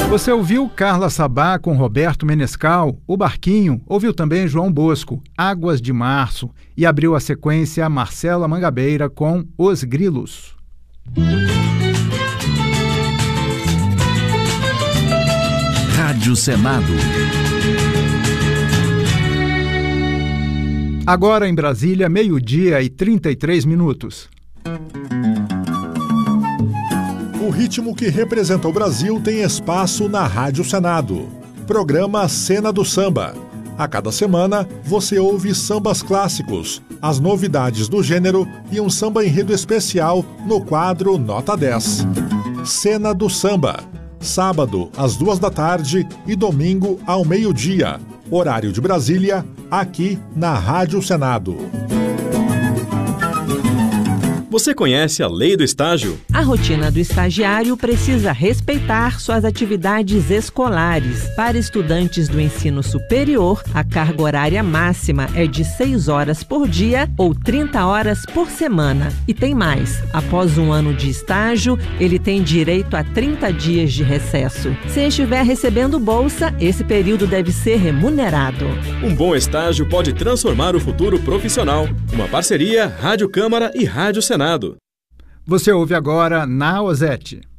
Você ouviu Carla Sabá com Roberto Menescal, O Barquinho, ouviu também João Bosco, Águas de Março, e abriu a sequência Marcela Mangabeira com Os Grilos. Rádio Senado. Agora em Brasília, 12:33. O ritmo que representa o Brasil tem espaço na Rádio Senado. Programa Cena do Samba. A cada semana, você ouve sambas clássicos, as novidades do gênero e um samba enredo especial no quadro Nota 10. Cena do Samba. Sábado, às 14h e domingo, ao meio-dia. Horário de Brasília, aqui na Rádio Senado. Você conhece a lei do estágio? A rotina do estagiário precisa respeitar suas atividades escolares. Para estudantes do ensino superior, a carga horária máxima é de 6 horas por dia ou 30 horas por semana. E tem mais, após um ano de estágio, ele tem direito a 30 dias de recesso. Se estiver recebendo bolsa, esse período deve ser remunerado. Um bom estágio pode transformar o futuro profissional. Uma parceria Rádio Câmara e Rádio Senado. Você ouve agora Na Ozete.